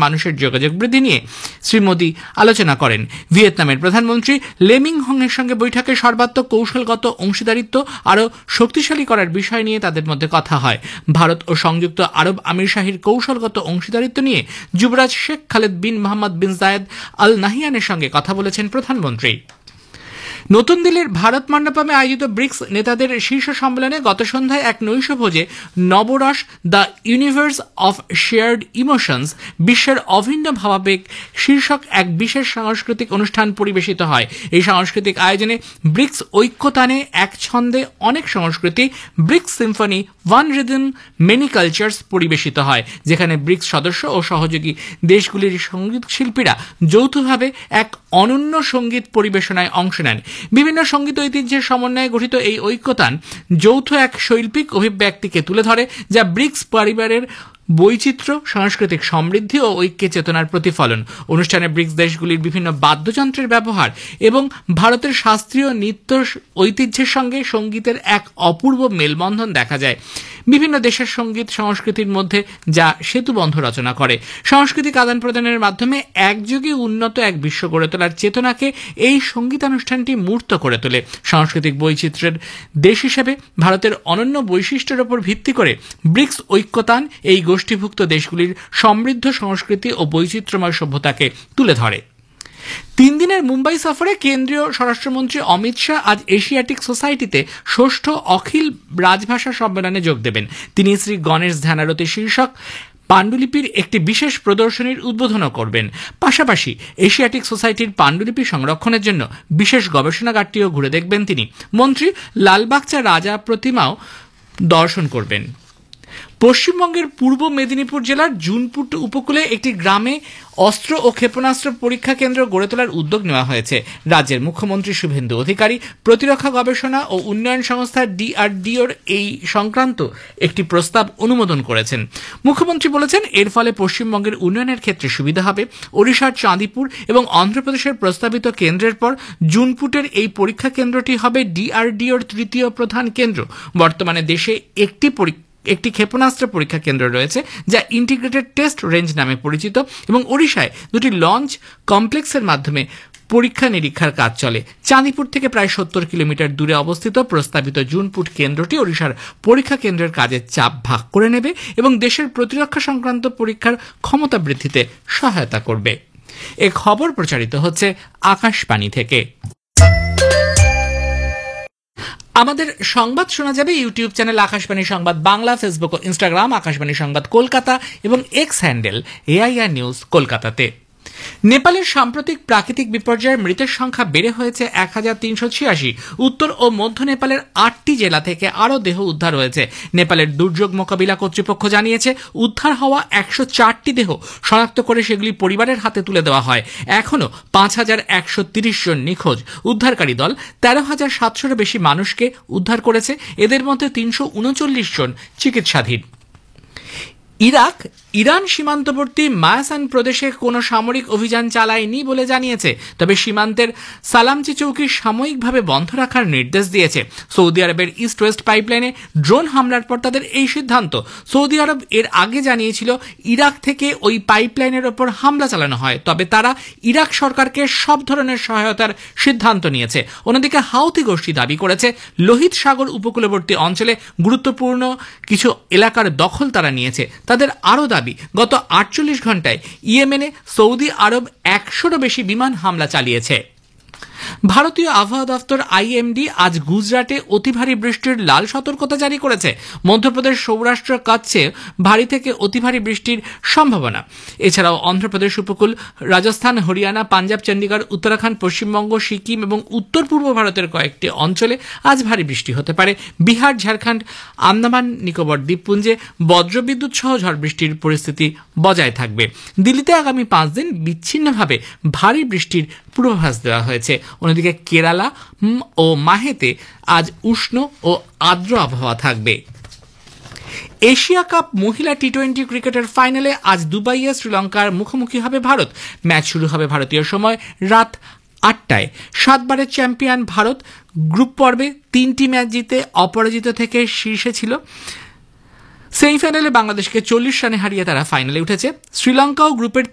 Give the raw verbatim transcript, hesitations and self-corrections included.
মানুষের যোগাযোগ বৃদ্ধি নিয়ে শ্রী মোদী আলোচনা করেন। ভিয়েতনামের প্রধানমন্ত্রী লেমিং হংয়ের সঙ্গে বৈঠকে সর্বাত্মক কৌশলগত অংশীদারিত্ব আরও শক্তিশালী করার বিষয় নিয়ে তাদের মধ্যে কথা হয়। ভারত ও সংযুক্ত আরব আমিরশাহীর কৌশলগত অংশীদারিত্ব নিয়ে যুবরাজ শেখ খালেদ বিন মোহাম্মদ বিন জায়েদ আল নাহিয়ানের সঙ্গে কথা বলেছেন প্রধানমন্ত্রী। নতুন দিল্লির ভারত মণ্ডপমে আয়োজিত ব্রিক্স নেতাদের শীর্ষ সম্মেলনে গত সন্ধ্যায় এক নৈশভোজে নবরস the universe of shared emotions বিশ্বের অভিন্ন ভাবাবেগ শীর্ষক এক বিশেষ সাংস্কৃতিক অনুষ্ঠান পরিবেশিত হয়। এই সাংস্কৃতিক আয়োজনে ব্রিক্স ঐক্যতানে এক ছন্দে অনেক সংস্কৃতি bricks Symphony one rhythm many cultures পরিবেশিত হয়, যেখানে ব্রিক্স সদস্য ও সহযোগী দেশগুলির সঙ্গীত শিল্পীরা যৌথভাবে এক অনন্য সঙ্গীত পরিবেশনায় অংশ নেন। বিভিন্ন সঙ্গীত ঐতিহ্যের সমন্বয়ে গঠিত এই ঐক্যতান যৌথ এক শৈল্পিক অভিব্যক্তিকে তুলে ধরে, যা ব্রিক্স পরিবারের বৈচিত্র্য, সাংস্কৃতিক সমৃদ্ধি ও ঐক্যে চেতনার প্রতিফলন। অনুষ্ঠানে ব্রিক্স দেশগুলির বিভিন্ন বাদ্যযন্ত্রের ব্যবহার এবং ভারতের শাস্ত্রীয় নৃত্য ঐতিহ্যের সঙ্গে সঙ্গীতের এক অপূর্ব মেলবন্ধন দেখা যায়। বিভিন্ন দেশের সঙ্গীত সংস্কৃতির মধ্যে যা সেতুবন্ধ রচনা করে। সাংস্কৃতিক আদান প্রদানের মাধ্যমে একযোগে উন্নত এক বিশ্ব গড়ে তোলার চেতনাকে এই সঙ্গীতানুষ্ঠানটি মূর্ত করে তোলে। সাংস্কৃতিক বৈচিত্র্যের দেশ হিসেবে ভারতের অনন্য বৈশিষ্ট্যের উপর ভিত্তি করে ব্রিক্স ঐক্যতান এই গোষ্ঠীভুক্ত দেশগুলির সমৃদ্ধ সংস্কৃতি ও বৈচিত্র্যময় সভ্যতাকে তুলে ধরে। তিন দিনের মুম্বাই সফরে কেন্দ্রীয় স্বরাষ্ট্রমন্ত্রী অমিত শাহ আজ এশিয়াটিক সোসাইটিতে ষষ্ঠ অখিল রাজভাষা সম্মেলনে যোগ দেবেন। তিনি শ্রী গণেশ ধ্যানারতি শীর্ষক পাণ্ডুলিপির একটি বিশেষ প্রদর্শনীর উদ্বোধনও করবেন। পাশাপাশি এশিয়াটিক সোসাইটির পাণ্ডুলিপি সংরক্ষণের জন্য বিশেষ গবেষণাগারটিও ঘুরে দেখবেন তিনি। মন্ত্রী লালবাগচা রাজা প্রতিমাও দর্শন করবেন। পশ্চিমবঙ্গের পূর্ব মেদিনীপুর জেলার জুনপুট উপকূলে একটি গ্রামে অস্ত্র ও ক্ষেপণাস্ত্র পরীক্ষা কেন্দ্র গড়ে তোলার উদ্যোগ নেওয়া হয়েছে। রাজ্যের মুখ্যমন্ত্রী শুভেন্দু অধিকারী প্রতিরক্ষা গবেষণা ও উন্নয়ন সংস্থা ডিআরডিওর এই সংক্রান্ত একটি প্রস্তাব অনুমোদন করেছেন। মুখ্যমন্ত্রী বলেছেন, এর ফলে পশ্চিমবঙ্গের উন্নয়নের ক্ষেত্রে সুবিধা হবে। ওড়িশার চাঁদিপুর এবং অন্ধ্রপ্রদেশের প্রস্তাবিত কেন্দ্রের পর জুনপুটের এই পরীক্ষা কেন্দ্রটি হবে ডিআরডিওর তৃতীয় প্রধান কেন্দ্র। বর্তমানে দেশে একটি পরীক্ষা একটি ক্ষেপণাস্ত্র পরীক্ষা কেন্দ্র রয়েছে, যা ইন্টিগ্রেটেড টেস্ট রেঞ্জ নামে পরিচিত, এবং ওড়িশায় দুটি লঞ্চ কমপ্লেক্সের মাধ্যমে পরীক্ষা নিরীক্ষার কাজ চলে। চাঁদিপুর থেকে প্রায় সত্তর কিলোমিটার দূরে অবস্থিত প্রস্তাবিত জুনপুট কেন্দ্রটি ওড়িশার পরীক্ষা কেন্দ্রের কাজের চাপ ভাগ করে নেবে এবং দেশের প্রতিরক্ষা সংক্রান্ত পরীক্ষার ক্ষমতা বৃদ্ধিতে সহায়তা করবে। এ খবর প্রচারিত হচ্ছে আকাশবাণী থেকে। আমাদের সংবাদ শোনা যাবে ইউটিউব চ্যানেল আকাশবাণী সংবাদ বাংলা, ফেসবুক ও ইনস্টাগ্রাম আকাশবাণী সংবাদ কলকাতা এবং এক্স হ্যান্ডেল এআইআর নিউজ কলকাতাতে। নেপালের সাম্প্রতিক প্রাকৃতিক বিপর্যয়ের মৃতের সংখ্যা বেড়ে হয়েছে এক হাজার তিনশো ছিয়াশি। উত্তর ও মধ্য নেপালের আটটি জেলা থেকে আরও দেহ উদ্ধার হয়েছে। নেপালের দুর্যোগ মোকাবিলা কর্তৃপক্ষ জানিয়েছে, উদ্ধার হওয়া একশো চারটি দেহ শনাক্ত করে সেগুলি পরিবারের হাতে তুলে দেওয়া হয়। এখনও পাঁচ হাজার একশো তিরিশ জন নিখোঁজ। উদ্ধারকারী দল তেরো হাজার সাতশোরও বেশি মানুষকে উদ্ধার করেছে। এদের মধ্যে তিনশো উনচল্লিশ জন চিকিৎসাধীন। ইরাক ইরান সীমান্তবর্তী মায়াসান প্রদেশে কোনো সামরিক অভিযান চালায়নি বলে জানিয়েছে, তবে সীমান্তের সালামচি চৌকি সাময়িকভাবে বন্ধ রাখার নির্দেশ দিয়েছে। সৌদি আরবের ইস্ট ওয়েস্ট পাইপলাইনে ড্রোন হামলার পর তাদের এই সিদ্ধান্ত। সৌদি আরব এর আগে জানিয়েছিল ইরাক থেকে ওই পাইপলাইনের ওপর হামলা চালানো হয়, তবে তারা ইরাক সরকারকে সব ধরনের সহায়তার সিদ্ধান্ত নিয়েছে। অন্যদিকে হাউথি গোষ্ঠী দাবি করেছে, লোহিত সাগর উপকূলবর্তী অঞ্চলে গুরুত্বপূর্ণ কিছু এলাকার দখল তারা নিয়েছে। তাদের আরও দাবি, গত আটচল্লিশ ঘন্টায় ইয়েমেনে সৌদি আরব একশোরও বেশি বিমান হামলা চালিয়েছে। ভারতীয় আবহাওয়া দফতর আইএমডি আজ গুজরাটে অতি ভারী বৃষ্টির লাল সতর্কতা জারি করেছে। মধ্যপ্রদেশ, সৌরাষ্ট্র, কচ্ছে ভারী থেকে অতি ভারী বৃষ্টির সম্ভাবনা। এছাড়াও অন্ধ্রপ্রদেশ উপকূল, রাজস্থান, হরিয়ানা, পাঞ্জাব, চণ্ডীগড়, উত্তরাখণ্ড, পশ্চিমবঙ্গ, সিকিম এবং উত্তর পূর্ব ভারতের কয়েকটি অঞ্চলে আজ ভারী বৃষ্টি হতে পারে। বিহার, ঝাড়খণ্ড, আন্দামান নিকোবর দ্বীপপুঞ্জে বজ্রবিদ্যুৎ সহ ঝড় বৃষ্টির পরিস্থিতি বজায় থাকবে। দিল্লিতে আগামী পাঁচ দিন বিচ্ছিন্নভাবে ভারী বৃষ্টির পূর্বাভাস দেওয়া হয়েছে। অন্যদিকে কেরালা ও মাহেতে আজ উষ্ণ ও আর্দ্র আবহাওয়া থাকবে। এশিয়া কাপ মহিলা টি টোয়েন্টি ক্রিকেটের ফাইনালে আজ দুবাইয়ে শ্রীলঙ্কার মুখোমুখি হবে ভারত। ম্যাচ শুরু হবে ভারতীয় সময় রাত আটটায়। সাতবারের চ্যাম্পিয়ন ভারত গ্রুপ পর্বে তিনটি ম্যাচ জিতে অপরাজিত থেকে শীর্ষে ছিল। সেমিফাইনালে বাংলাদেশকে চল্লিশ রানে হারিয়ে তারা ফাইনালে উঠেছে। শ্রীলঙ্কাও গ্রুপের